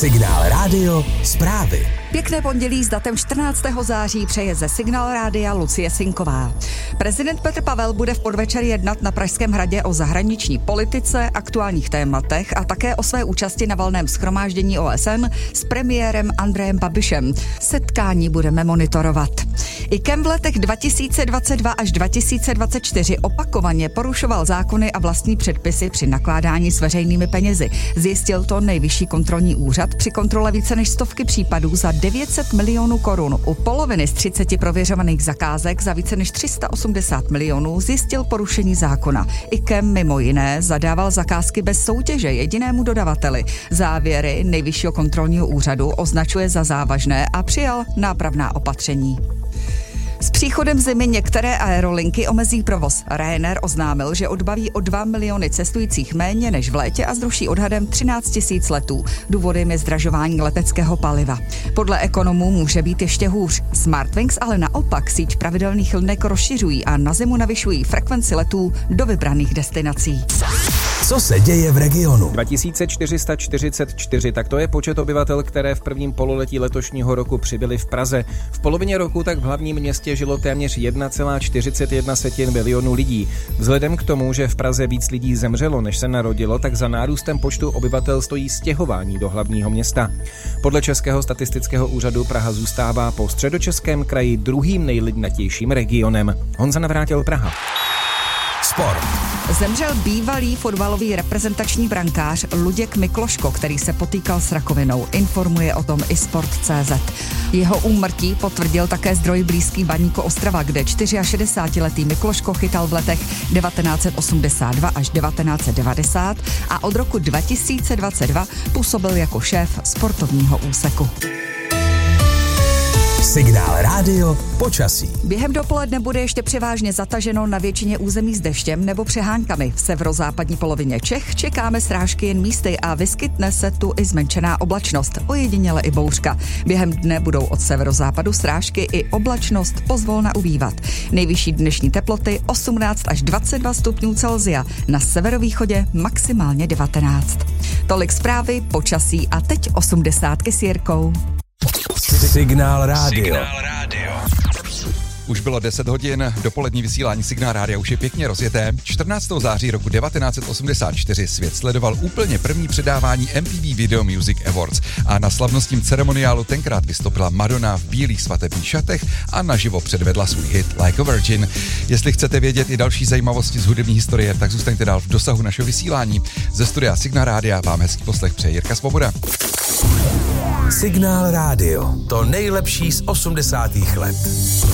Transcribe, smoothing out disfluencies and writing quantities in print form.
Signál Rádio zprávy. Pěkné pondělí s datem 14. září přeje ze Signál Rádia Lucie Sinková. Prezident Petr Pavel bude v podvečer jednat na Pražském hradě o zahraniční politice, aktuálních tématech a také o své účasti na valném shromáždění OSN s premiérem Andrejem Babišem. Setkání budeme monitorovat. IKEM v letech 2022 až 2024 opakovaně porušoval zákony a vlastní předpisy při nakládání s veřejnými penězi. Zjistil to Nejvyšší kontrolní úřad při kontrole více než stovky případů za 900 milionů korun. U poloviny z 30 prověřovaných zakázek za více než 380 milionů zjistil porušení zákona. IKEM mimo jiné zadával zakázky bez soutěže jedinému dodavateli. Závěry Nejvyššího kontrolního úřadu označuje za závažné a přijal nápravná opatření. S příchodem zimy některé aerolinky omezí provoz. Ryanair oznámil, že odbaví o 2 miliony cestujících méně než v létě a zruší odhadem 13 000 letů. Důvodem je zdražování leteckého paliva. Podle ekonomů může být ještě hůř. Smartwings ale naopak síť pravidelných linek rozšiřují a na zimu navyšují frekvenci letů do vybraných destinací. Co se děje v regionu? 2444, tak to je počet obyvatel, které v prvním pololetí letošního roku přibyli v Praze. V polovině roku tak v hlavním městě žilo téměř 1,41 milionu lidí. Vzhledem k tomu, že v Praze víc lidí zemřelo, než se narodilo, tak za nárůstem počtu obyvatel stojí stěhování do hlavního města. Podle Českého statistického úřadu Praha zůstává po Středočeském kraji druhým nejlidnatějším regionem. Honza Navrátil, Praha. Sport. Zemřel bývalý fotbalový reprezentační brankář Luděk Mikloško, který se potýkal s rakovinou. Informuje o tom i Sport.cz. Jeho úmrtí potvrdil také zdroj blízký Baníku Ostrava, kde 64letý Mikloško chytal v letech 1982 až 1990 a od roku 2022 působil jako šéf sportovního úseku. Signál Rádio počasí. Během dopoledne bude ještě převážně zataženo na většině území s deštěm nebo přeháňkami. V severozápadní polovině Čech čekáme srážky jen místy a vyskytne se tu i zmenšená oblačnost, ojediněle i bouřka. Během dne budou od severozápadu srážky i oblačnost pozvolna ubývat. Nejvyšší dnešní teploty 18 až 22 stupňů Celsia, na severovýchodě maximálně 19. Tolik zprávy, počasí a teď 80 s Jirkou. Signál Rádio. Už bylo 10 hodin, dopolední vysílání Signál Rádia už je pěkně rozjeté. 14. září roku 1984 svět sledoval úplně první předávání MTV Video Music Awards a na slavnostním ceremoniálu tenkrát vystoupila Madonna v bílých svatebních šatech a naživo předvedla svůj hit Like a Virgin. Jestli chcete vědět i další zajímavosti z hudební historie, tak zůstaňte dál v dosahu našeho vysílání. Ze studia Signál Rádia vám hezký poslech přeje Jirka Svoboda. Signál Rádio. To nejlepší z 80. let.